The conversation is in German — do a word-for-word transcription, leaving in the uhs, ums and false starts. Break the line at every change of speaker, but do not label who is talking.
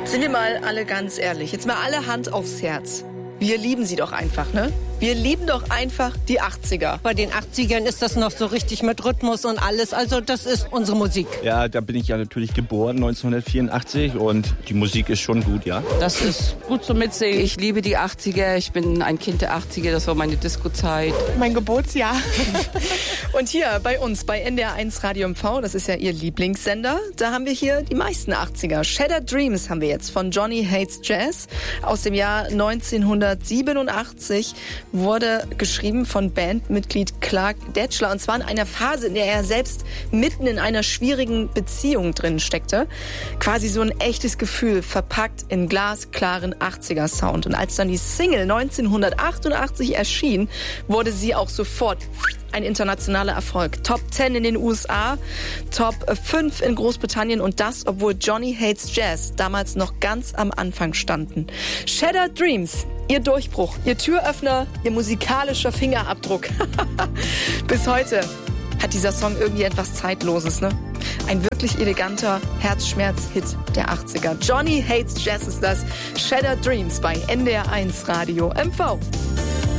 Sind wir mal alle ganz ehrlich, jetzt mal alle Hand aufs Herz. Wir lieben sie doch einfach, ne? Wir lieben doch einfach die achtziger.
Bei den achtzigern ist das noch so richtig mit Rhythmus und alles. Also das ist unsere Musik.
Ja, da bin ich ja natürlich geboren, neunzehnhundertvierundachtzig. Und die Musik ist schon gut, ja.
Das ist gut zum Mitsingen.
Ich liebe die achtziger. Ich bin ein Kind der achtziger. Das war meine Disco-Zeit.
Mein Geburtsjahr.
Und hier bei uns, bei N D R eins Radio M V, das ist ja Ihr Lieblingssender, da haben wir hier die meisten achtziger. Shattered Dreams haben wir jetzt von Johnny Hates Jazz aus dem Jahr neunzehnhundertsiebenundachtzig. Wurde geschrieben von Bandmitglied Clark Detschler, und zwar in einer Phase, in der er selbst mitten in einer schwierigen Beziehung drin steckte. Quasi so ein echtes Gefühl, verpackt in glasklaren achtziger-Sound. Und als dann die Single neunzehnhundertachtundachtzig erschien, wurde sie auch sofort ein internationaler Erfolg. Top zehn in den U S A, Top fünf in Großbritannien, und das, obwohl Johnny Hates Jazz damals noch ganz am Anfang standen. Shattered Dreams, ihr Durchbruch, ihr Türöffner, ihr musikalischer Fingerabdruck. Bis heute hat dieser Song irgendwie etwas Zeitloses, ne? Ein wirklich eleganter Herzschmerz-Hit der achtziger. Johnny Hates Jazz ist das. Shattered Dreams bei N D R eins Radio M V.